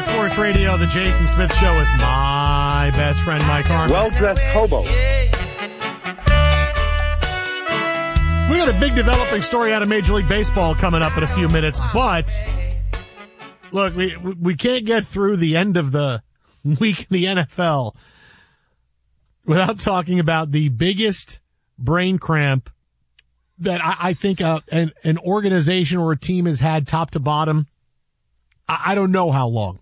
Fox Sports Radio, the Jason Smith Show with my best friend, Mike Harmon. Well-dressed hobo. We got a big developing story out of Major League Baseball coming up in a few minutes, but look, we can't get through the end of the week in the NFL without talking about the biggest brain cramp that I think an organization or a team has had top to bottom. I don't know how long.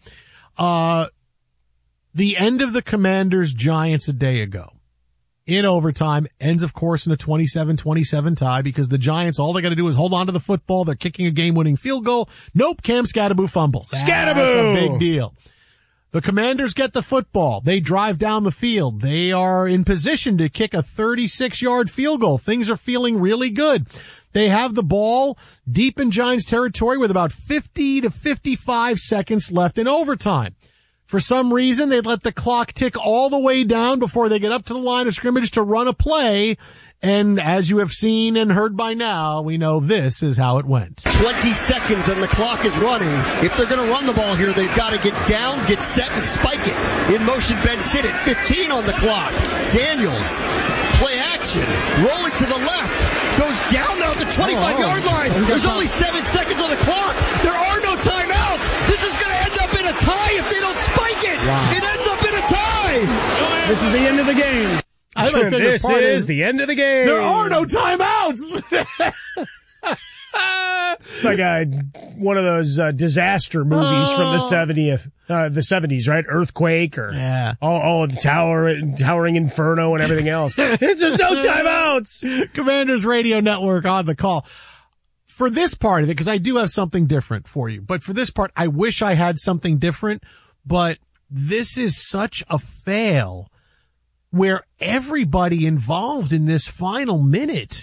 The end of the Commanders-Giants a day ago. In overtime, ends, of course, in a 27-27 tie because the Giants, all they got to do is hold on to the football. They're kicking a game-winning field goal. Nope, Cam Skattebo fumbles. Skattebo! That's a big deal. The Commanders get the football. They drive down the field. They are in position to kick a 36-yard field goal. Things are feeling really good. They have the ball deep in Giants territory with about 50 to 55 seconds left in overtime. For some reason, they let the clock tick all the way down before they get up to the line of scrimmage to run a play. And as you have seen and heard by now, we know this is how it went. 20 seconds and the clock is running. If they're going to run the ball here, they've got to get down, get set, and spike it. In motion, Ben sit it. 15 on the clock. Daniels, play action, rolling to the left. Goes down now at the 25-yard line. There's only 7 seconds on the clock. There are no timeouts. This is going to end up in a tie if they don't spike it. Wow. It ends up in a tie. This is the end of the game. This is the end of the game. There are no timeouts. It's like one of those disaster movies from the 70s, right? Earthquake or all the towering inferno and everything else. There's no timeouts. Commanders Radio Network on the call. For this part of it, because I do have something different for you, but for this part, I wish I had something different, but this is such a fail where everybody involved in this final minute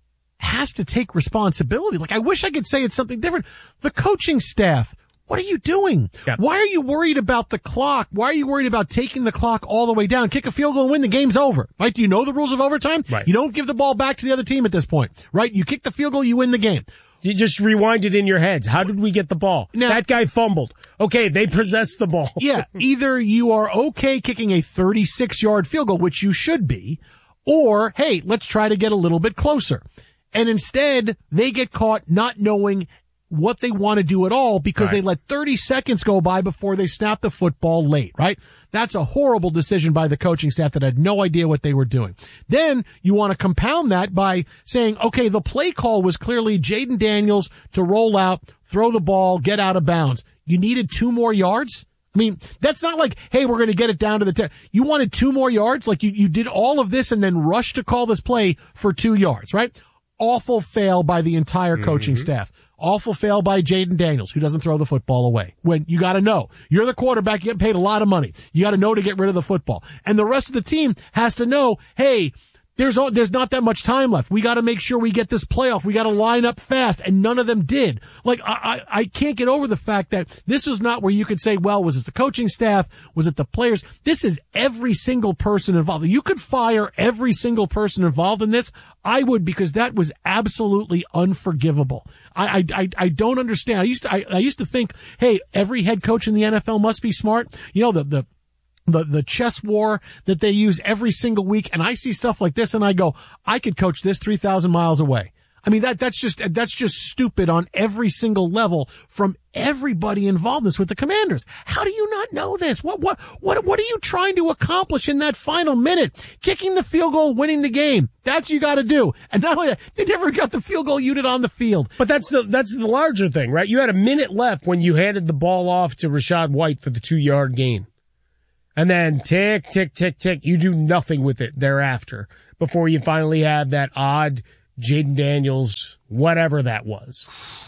has to take responsibility. Like, I wish I could say it's something different. The coaching staff, what are you doing? Yeah. Why are you worried about the clock? Why are you worried about taking the clock all the way down? Kick a field goal and win, the game's over. Right? Do you know the rules of overtime? Right. You don't give the ball back to the other team at this point. Right? You kick the field goal, you win the game. You just rewind it in your heads. How did we get the ball? Now, that guy fumbled. Okay, they possessed the ball. Yeah, either you are okay kicking a 36-yard field goal, which you should be, or, hey, let's try to get a little bit closer. And instead, they get caught not knowing what they want to do at all because they let 30 seconds go by before they snap the football late, right? That's a horrible decision by the coaching staff that had no idea what they were doing. Then you want to compound that by saying, okay, the play call was clearly Jaden Daniels to roll out, throw the ball, get out of bounds. You needed 2 more yards? I mean, that's not like, hey, we're going to get it down to the 10. You wanted 2 more yards? Like you did all of this and then rushed to call this play for 2 yards, right? Awful fail by the entire coaching staff. Awful fail by Jaden Daniels, who doesn't throw the football away. When you got to know, you're the quarterback, you get paid a lot of money. You got to know to get rid of the football. And the rest of the team has to know, hey, there's not that much time left. We got to make sure we get this playoff. We got to line up fast. And none of them did. Like, I can't get over the fact that this was not where you could say, well, was it the coaching staff? Was it the players? This is every single person involved. You could fire every single person involved in this. I would, because that was absolutely unforgivable. I don't understand. I used to think, hey, every head coach in the NFL must be smart. You know, the chess war that they use every single week. And I see stuff like this and I go, I could coach this 3,000 miles away. I mean, that's just stupid on every single level from everybody involved in this with the Commanders. How do you not know this? What are you trying to accomplish in that final minute? Kicking the field goal, winning the game. That's what you got to do. And not only that, they never got the field goal unit on the field. But that's the larger thing, right? You had a minute left when you handed the ball off to Rachaad White for the 2-yard gain. And then tick, tick, tick, tick. You do nothing with it thereafter before you finally have that odd Jaden Daniels, whatever that was,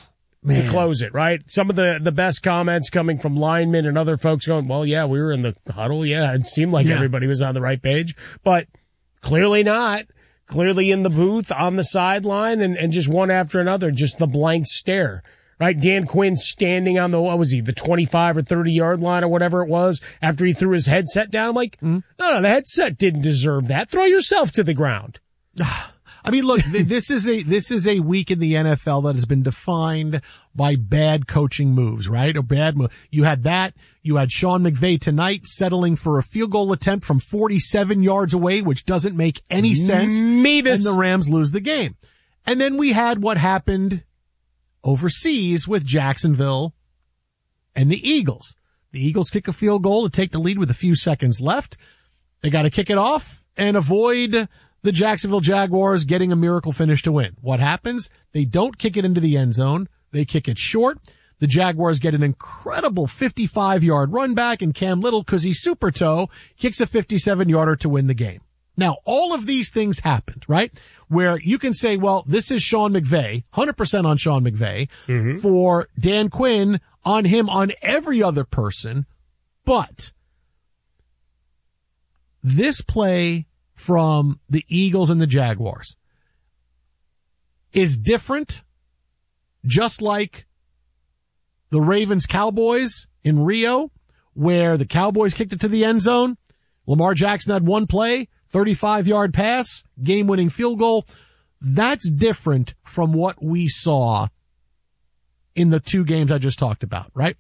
to close it, right? Some of the best comments coming from linemen and other folks going, well, yeah, we were in the huddle. Yeah, it seemed like everybody was on the right page, but clearly not. Clearly in the booth, on the sideline, and just one after another, just the blank stare. Right, Dan Quinn standing on the 25 or 30-yard line or whatever it was after he threw his headset down. I'm like, no, the headset didn't deserve that. Throw yourself to the ground. I mean, look, this is a week in the NFL that has been defined by bad coaching moves, right? Or bad move. You had that. You had Sean McVay tonight settling for a field goal attempt from 47 yards away, which doesn't make any sense. Mevis. And the Rams lose the game. And then we had what happened overseas with Jacksonville and the Eagles. The Eagles kick a field goal to take the lead with a few seconds left. They got to kick it off and avoid the Jacksonville Jaguars getting a miracle finish to win. What happens? They don't kick it into the end zone. They kick it short. The Jaguars get an incredible 55-yard run back, and Cam Little, because he's super toe, kicks a 57-yarder to win the game. Now, all of these things happened, right? Where you can say, well, this is Sean McVay, 100% on Sean McVay, for Dan Quinn, on him, on every other person. But this play from the Eagles and the Jaguars is different, just like the Ravens-Cowboys in Rio, where the Cowboys kicked it to the end zone. Lamar Jackson had one play, 35-yard pass, game-winning field goal. That's different from what we saw in the two games I just talked about, right?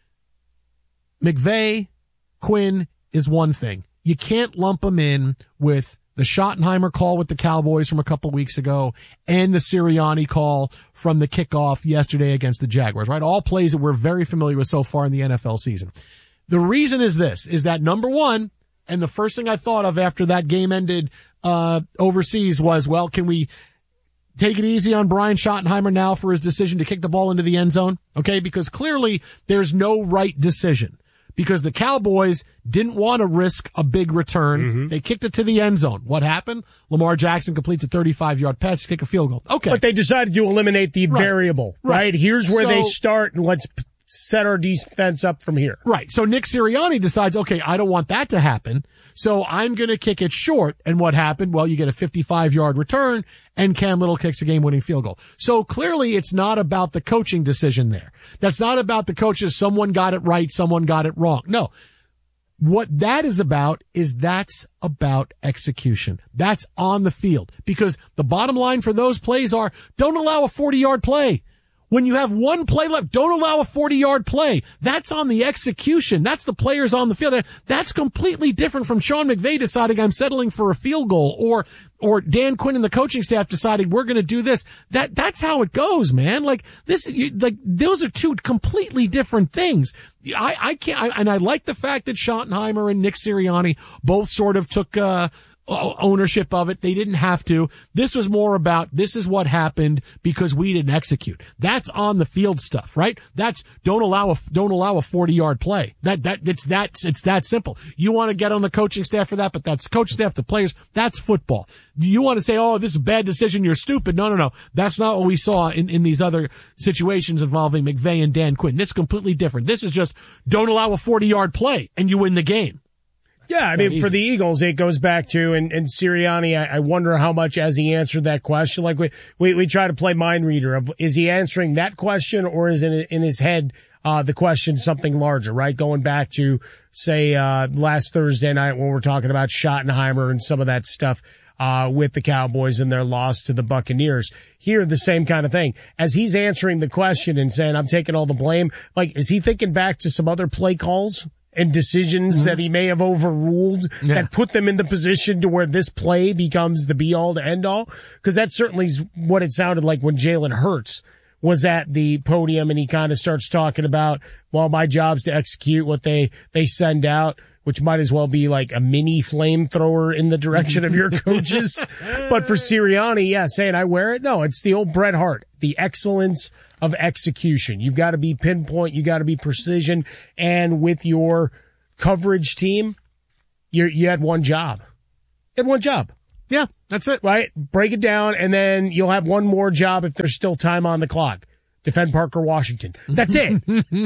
McVay, Quinn is one thing. You can't lump them in with the Schottenheimer call with the Cowboys from a couple weeks ago and the Sirianni call from the kickoff yesterday against the Jaguars, right? All plays that we're very familiar with so far in the NFL season. The reason is this, is that number one, and the first thing I thought of after that game ended overseas was, well, can we take it easy on Brian Schottenheimer now for his decision to kick the ball into the end zone? Okay, because clearly there's no right decision. Because the Cowboys didn't want to risk a big return. They kicked it to the end zone. What happened? Lamar Jackson completes a 35-yard pass to kick a field goal. Okay. But they decided to eliminate the variable, right? Here's where they start, and let's set our defense up from here. Right. So Nick Sirianni decides, okay, I don't want that to happen, so I'm going to kick it short. And what happened? Well, you get a 55-yard return, and Cam Little kicks a game-winning field goal. So clearly it's not about the coaching decision there. That's not about the coaches. Someone got it right, someone got it wrong. No. What that is about is that's about execution. That's on the field. Because the bottom line for those plays are, don't allow a 40-yard play. When you have one play left, don't allow a 40-yard play. That's on the execution. That's the players on the field. That's completely different from Sean McVay deciding I'm settling for a field goal, or Dan Quinn and the coaching staff deciding we're going to do this. That's how it goes, man. Like those are two completely different things. I can't, and I like the fact that Schottenheimer and Nick Sirianni both sort of took, ownership of it. They didn't have to. This was more about, this is what happened because we didn't execute. That's on the field stuff, right? That's don't allow a 40-yard play. It's that simple. You want to get on the coaching staff for that, but that's coach staff, the players. That's football. You want to say, oh, this is a bad decision, you're stupid. No. That's not what we saw in these other situations involving McVay and Dan Quinn. This is completely different. This is just don't allow a 40-yard play and you win the game. Yeah, I mean, for the Eagles, it goes back to, and Sirianni, I wonder how much as he answered that question, like we try to play mind reader of, is he answering that question or is it in his head, the question something larger, right? Going back to, say, last Thursday night when we're talking about Schottenheimer and some of that stuff, with the Cowboys and their loss to the Buccaneers. Here, the same kind of thing. As he's answering the question and saying, I'm taking all the blame, like, is he thinking back to some other play calls and decisions that he may have overruled that put them in the position to where this play becomes the be-all to end-all? Because that certainly is what it sounded like when Jalen Hurts was at the podium and he kind of starts talking about, well, my job's to execute what they send out, which might as well be like a mini flamethrower in the direction of your coaches. But for Sirianni, saying I wear it. No, it's the old Bret Hart, the excellence of execution. You've got to be pinpoint. You got to be precision. And with your coverage team, you had one job. You had one job. Yeah, that's it. Right? Break it down, and then you'll have one more job if there's still time on the clock. Defend Parker Washington. That's it.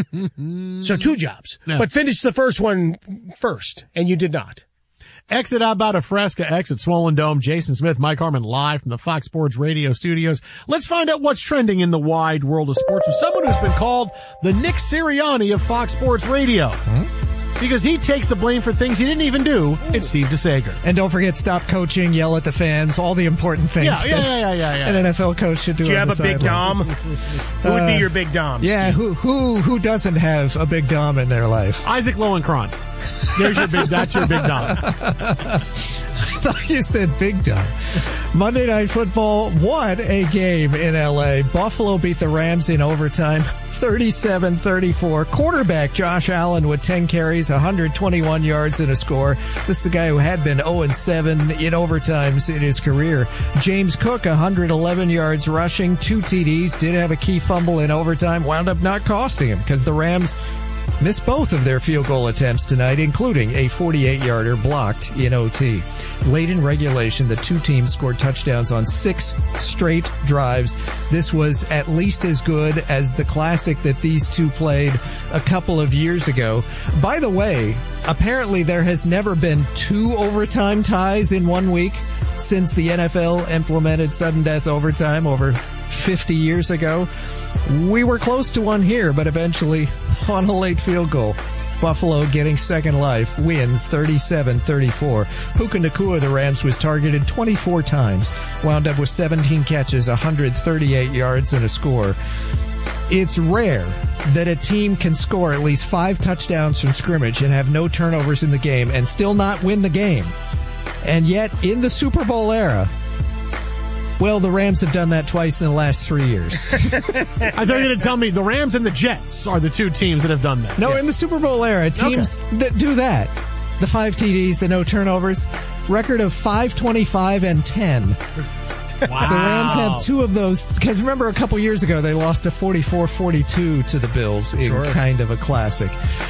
So 2 jobs. Yeah. But finish the first one first, and you did not. Exit out about a Fresca, exit Swollen Dome. Jason Smith, Mike Harmon live from the Fox Sports Radio studios. Let's find out what's trending in the wide world of sports with someone who's been called the Nick Sirianni of Fox Sports Radio. because he takes the blame for things he didn't even do. It's Steve DeSager. And don't forget, stop coaching, yell at the fans, all the important things Yeah. an NFL coach should do. Do you have a big dom? Who would be your big dom? Yeah, Steve? who doesn't have a big dom in their life? Isaac Lowenkron. That's your big dom. I thought you said big dom. Monday Night Football, what a game in L.A. Buffalo beat the Rams in overtime, 37-34. Quarterback Josh Allen with 10 carries, 121 yards and a score. This is the guy who had been 0-7 in overtimes in his career. James Cook, 111 yards rushing, 2 TDs, did have a key fumble in overtime, wound up not costing him because the Rams missed both of their field goal attempts tonight, including a 48-yarder blocked in OT. Late in regulation, the two teams scored touchdowns on 6 straight drives. This was at least as good as the classic that these two played a couple of years ago. By the way, apparently there has never been 2 overtime ties in 1 week since the NFL implemented sudden death overtime over 50 years ago. We were close to one here, but eventually on a late field goal, Buffalo getting second life wins 37-34. Puka Nacua of the Rams was targeted 24 times, wound up with 17 catches, 138 yards and a score. It's rare that a team can score at least 5 touchdowns from scrimmage and have no turnovers in the game and still not win the game. And yet, in the Super Bowl era, well, the Rams have done that twice in the last 3 years. I thought you were going to tell me the Rams and the Jets are the 2 teams that have done that. No, in the Super Bowl era, teams that do that. The 5 TDs, the no turnovers, record of 5-25-10. Wow. The Rams have 2 of those, because remember a couple years ago they lost a 44-42 to the Bills in kind of a classic.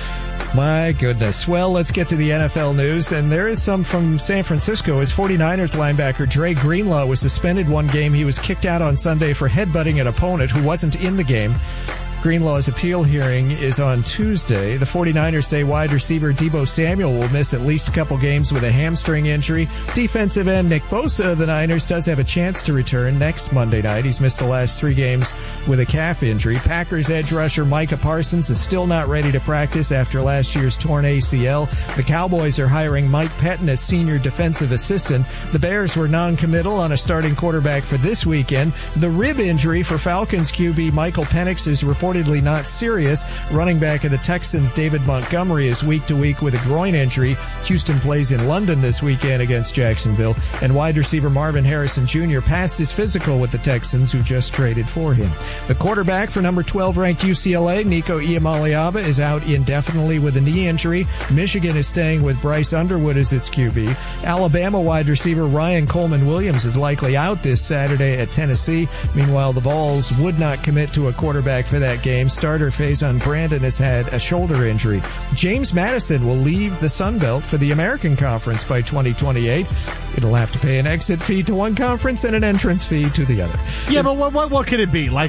My goodness. Well, let's get to the NFL news, and there is some from San Francisco. As 49ers linebacker Dre Greenlaw was suspended 1 game. He was kicked out on Sunday for headbutting an opponent who wasn't in the game. Greenlaw's appeal hearing is on Tuesday. The 49ers say wide receiver Deebo Samuel will miss at least a couple games with a hamstring injury. Defensive end Nick Bosa of the Niners does have a chance to return next Monday night. He's missed the last 3 games with a calf injury. Packers edge rusher Micah Parsons is still not ready to practice after last year's torn ACL. The Cowboys are hiring Mike Pettin as senior defensive assistant. The Bears were non-committal on a starting quarterback for this weekend. The rib injury for Falcons QB Michael Penix is reportedly not serious. Running back of the Texans David Montgomery is week to week with a groin injury. Houston plays in London this weekend against Jacksonville. And wide receiver Marvin Harrison Jr. passed his physical with the Texans, who just traded for him. The quarterback for number 12 ranked UCLA, Nico Iamaleava, is out indefinitely with a knee injury. Michigan is staying with Bryce Underwood as its QB. Alabama wide receiver Ryan Coleman Williams is likely out this Saturday at Tennessee. Meanwhile, the Vols would not commit to a quarterback for that game. Starter Faison Brandon has had a shoulder injury. James Madison will leave the Sun Belt for the American Conference by 2028. It'll have to pay an exit fee to one conference and an entrance fee to the other. Yeah, but what could it be? Like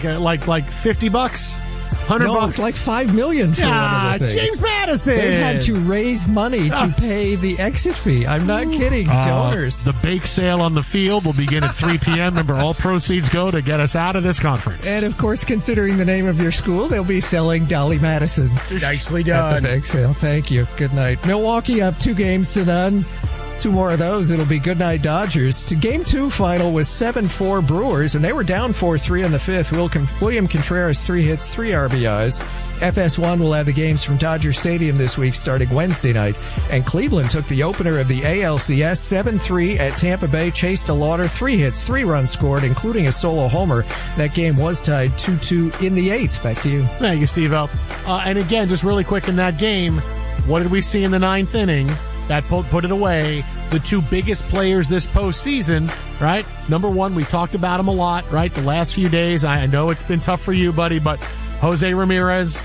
$50? $100? No, it's like $5 million for one of the things. James Madison! They had to raise money to pay the exit fee. I'm not kidding. Donors. The bake sale on the field will begin at 3 p.m. Remember, all proceeds go to get us out of this conference. And, of course, considering the name of your school, they'll be selling Dolly Madison. Nicely done. At the bake sale. Thank you. Good night. Milwaukee up 2-0. 2 more of those. It'll be good night Dodgers. To Game 2 final was 7-4 Brewers, and they were down 4-3 in the 5th. William Contreras, 3 hits, 3 RBIs. FS1 will have the games from Dodger Stadium this week starting Wednesday night. And Cleveland took the opener of the ALCS 7-3 at Tampa Bay. Chase DeLauder, 3 hits, 3 runs scored, including a solo homer. That game was tied 2-2 in the 8th. Back to you. Thank you, Steve-O. And again, just really quick in that game, what did we see in the 9th inning? That put it away. The 2 biggest players this postseason, right? Number 1, we talked about him a lot, right? The last few days. I know it's been tough for you, buddy, but Jose Ramirez.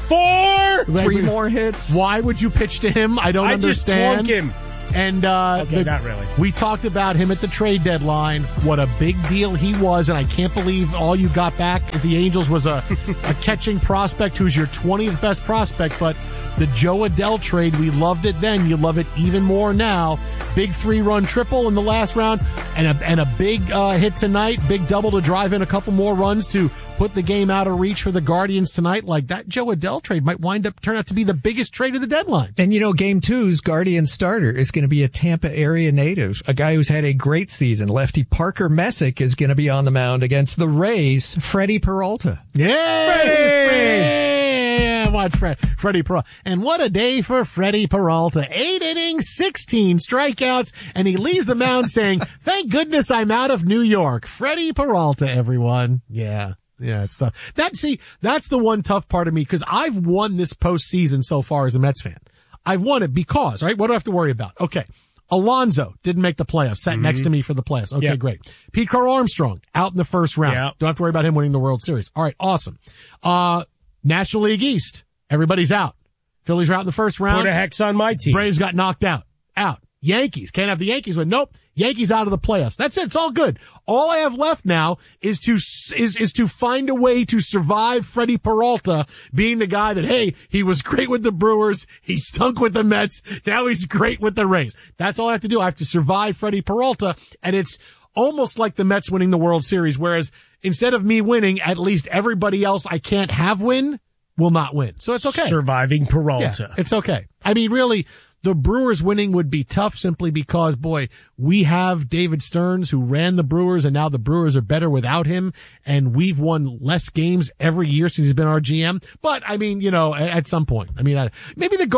3 more hits. Why would you pitch to him? I don't understand. Just flunk him. And not really. We talked about him at the trade deadline, what a big deal he was, and I can't believe all you got back at the Angels was a catching prospect who's your 20th best prospect, but the Joe Adell trade, we loved it then. You love it even more now. Big 3-run triple in the last round, and a big hit tonight, big double to drive in a couple more runs to put the game out of reach for the Guardians tonight, like that Joe Adell trade might turn out to be the biggest trade of the deadline. And Game 2's Guardian starter is going to be a Tampa area native, a guy who's had a great season. Lefty Parker Messick is going to be on the mound against the Rays, Freddie Peralta. Yeah, watch Freddie Peralta. And what a day for Freddie Peralta. 8 innings, 16 strikeouts, and he leaves the mound saying, thank goodness I'm out of New York. Freddie Peralta, everyone. Yeah, it's tough. That's the one tough part of me, because I've won this postseason so far as a Mets fan. I've won it because, right, what do I have to worry about? Okay. Alonso didn't make the playoffs, sat next to me for the playoffs. Okay, great. Pete Carl Armstrong out in the first round. Yep. Don't have to worry about him winning the World Series. All right, awesome. National League East, everybody's out. Phillies are out in the first round. Put a hex on my team. Braves got knocked out. Yankees, can't have the Yankees win. Nope. Yankees out of the playoffs. That's it. It's all good. All I have left now is to find a way to survive Freddie Peralta being the guy that, hey, he was great with the Brewers. He stunk with the Mets. Now he's great with the Rays. That's all I have to do. I have to survive Freddie Peralta. And it's almost like the Mets winning the World Series, whereas instead of me winning, at least everybody else I can't have win will not win. So it's okay. Surviving Peralta. Yeah, it's okay. I mean, really, the Brewers winning would be tough simply because, boy, we have David Stearns who ran the Brewers, and now the Brewers are better without him, and we've won less games every year since he's been our GM. But, I mean, at some point, I mean, maybe the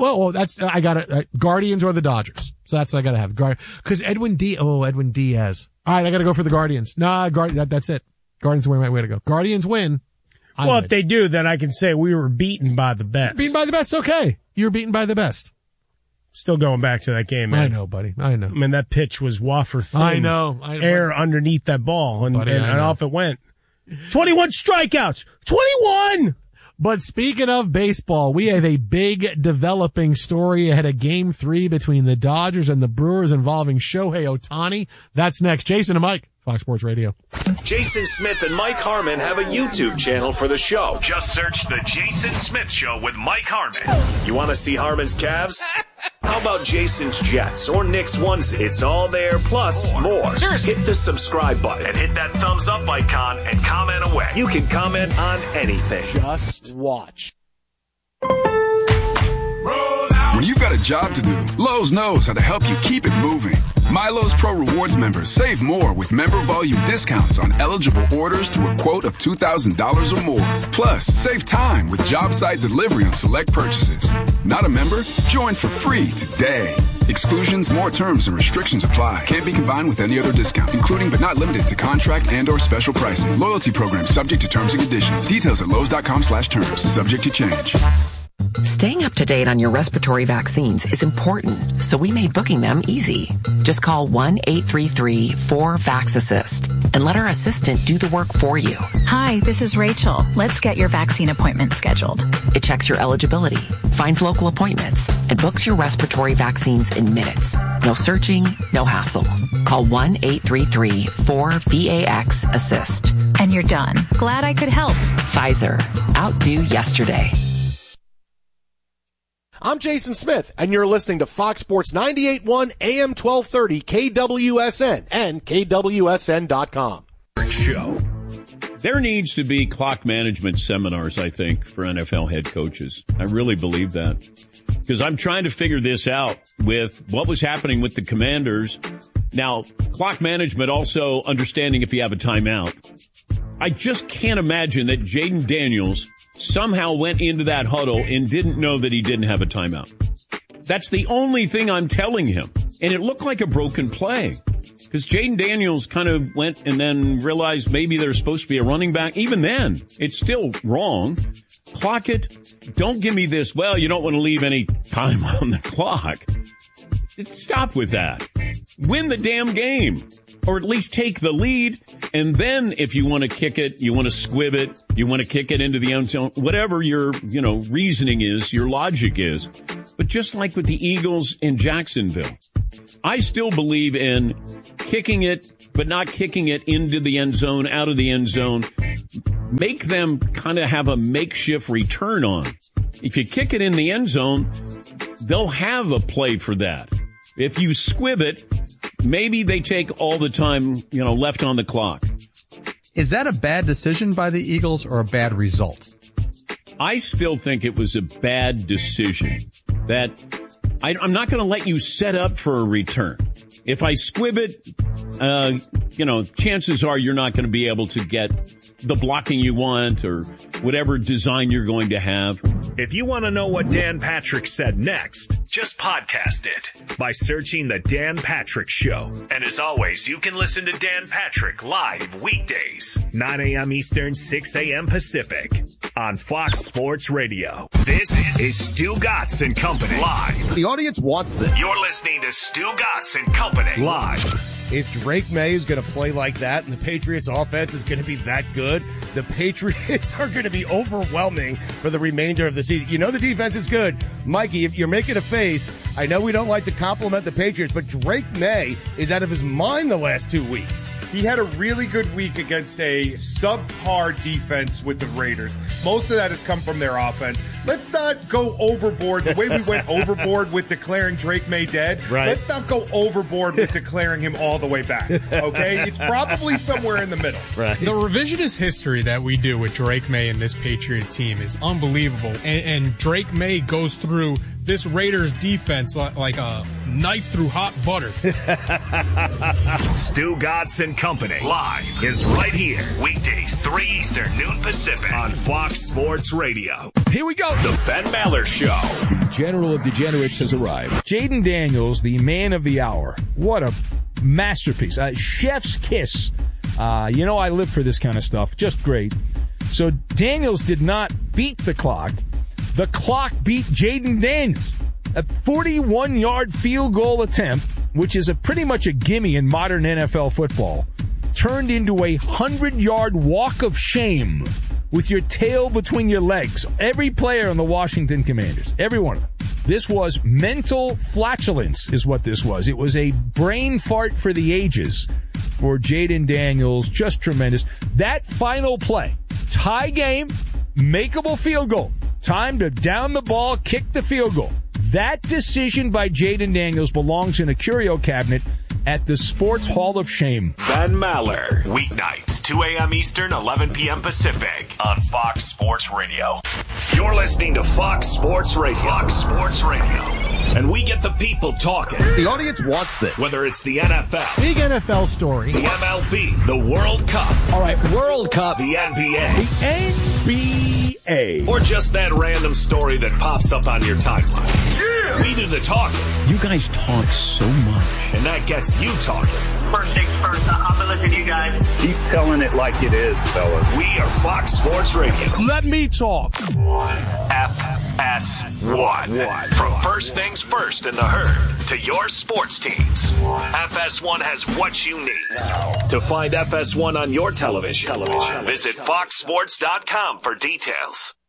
Guardians or the Dodgers. So that's what I gotta have. Cause Edwin Diaz. All right, I gotta go for the Guardians. Nah, that's it. Guardians win, my way to go. Guardians win. If they do, then I can say we were beaten by the best. Beaten by the best, okay. You were beaten by the best. Still going back to that game, man. I know, buddy. I know. I mean, that pitch was wafer thin. I know. Air underneath that ball, and off it went. 21 strikeouts. 21! But speaking of baseball, we have a big developing story ahead of Game 3 between the Dodgers and the Brewers involving Shohei Ohtani. That's next. Jason and Mike, Fox Sports Radio. Jason Smith and Mike Harmon have a YouTube channel for the show. Just search The Jason Smith Show with Mike Harmon. You want to see Harmon's Cavs? How about Jason's Jets or Nick's onesie? It's all there, plus more. Seriously. Hit the subscribe button and hit that thumbs up icon and comment away. You can comment on anything. Just watch. When you've got a job to do, Lowe's knows how to help you keep it moving. MyLowe's Pro Rewards members save more with member volume discounts on eligible orders through a quote of $2,000 or more. Plus, save time with job site delivery on select purchases. Not a member? Join for free today. Exclusions, more terms, and restrictions apply. Can't be combined with any other discount, including but not limited to contract and or special pricing. Loyalty program subject to terms and conditions. Details at Lowe's.com/terms. Subject to change. Staying up to date on your respiratory vaccines is important, so we made booking them easy. Just call 1-833-4-VAX-ASSIST and let our assistant do the work for you. Hi, this is Rachel. Let's get your vaccine appointment scheduled. It checks your eligibility, finds local appointments, and books your respiratory vaccines in minutes. No searching, no hassle. Call 1-833-4-VAX-ASSIST. And you're done. Glad I could help. Pfizer. Outdo yesterday. I'm Jason Smith, and you're listening to Fox Sports 98.1 AM 1230 KWSN and KWSN.com. Show. There needs to be clock management seminars, I think, for NFL head coaches. I really believe that. Because I'm trying to figure this out with what was happening with the Commanders. Now, clock management, also understanding if you have a timeout. I just can't imagine that Jaden Daniels somehow went into that huddle and didn't know that he didn't have a timeout. That's the only thing I'm telling him. And it looked like a broken play because Jaden Daniels kind of went and then realized maybe there's supposed to be a running back. Even then, it's still wrong. Clock it. Don't give me this, well, you don't want to leave any time on the clock. Stop with that. Win the damn game. Or at least take the lead, and then if you want to kick it, you want to squib it, you want to kick it into the end zone, whatever your, reasoning is, your logic is. But just like with the Eagles in Jacksonville, I still believe in kicking it, but not kicking it into the end zone, out of the end zone. Make them kind of have a makeshift return on. If you kick it in the end zone, they'll have a play for that. If you squib it, maybe they take all the time, left on the clock. Is that a bad decision by the Eagles or a bad result? I still think it was a bad decision. That I'm not going to let you set up for a return. If I squib it, chances are you're not going to be able to get the blocking you want or whatever design you're going to have. If you want to know what Dan Patrick said next, just podcast it by searching The Dan Patrick Show. And as always, you can listen to Dan Patrick live weekdays, 9 a.m. Eastern, 6 a.m. Pacific on Fox Sports Radio. This is Stu Gatz and Company live. The audience wants this. You're listening to Stu Gatz and Company live. If Drake May is going to play like that and the Patriots offense is going to be that good, the Patriots are going to be overwhelming for the remainder of the season. You know the defense is good. Mikey, if you're making a face, I know we don't like to compliment the Patriots, but Drake May is out of his mind the last 2 weeks. He had a really good week against a subpar defense with the Raiders. Most of that has come from their offense. Let's not go overboard the way we went overboard with declaring Drake May dead. Right. Let's not go overboard with declaring him all the way back. Okay? It's probably somewhere in the middle. Right. The revisionist history that we do with Drake May and this Patriot team is unbelievable. And Drake May goes through this Raiders defense like a knife through hot butter. Stu Gatz and Company live is right here. Weekdays, 3 Eastern, noon Pacific on Fox Sports Radio. Here we go. The Ben Maller Show. The General of Degenerates has arrived. Jaden Daniels, the man of the hour. What a masterpiece. Chef's kiss. I live for this kind of stuff. Just great. So Daniels did not beat the clock. The clock beat Jaden Daniels. A 41-yard field goal attempt, which is pretty much a gimme in modern NFL football, turned into a 100-yard walk of shame with your tail between your legs. Every player on the Washington Commanders, every one of them. This was mental flatulence is what this was. It was a brain fart for the ages for Jaden Daniels. Just tremendous. That final play, tie game, makeable field goal. Time to down the ball, kick the field goal. That decision by Jaden Daniels belongs in a curio cabinet at the Sports Hall of Shame. Ben Maller, weeknights, 2 a.m. Eastern, 11 p.m. Pacific on Fox Sports Radio. You're listening to Fox Sports Radio. Fox Sports Radio. And we get the people talking. The audience wants this. Whether it's the NFL. Big NFL story. The MLB. The World Cup. All right, World Cup. The NBA. The NBA. Or just that random story that pops up on your timeline. Yeah! We do the talking. You guys talk so much. And that gets you talking. First things first, I've been listening to you guys. Keep telling it like it is, fellas. We are Fox Sports Radio. Let me talk. FS1. From first things first in the herd to your sports teams. FS1 has what you need. To find FS1 on your television, visit foxsports.com for details.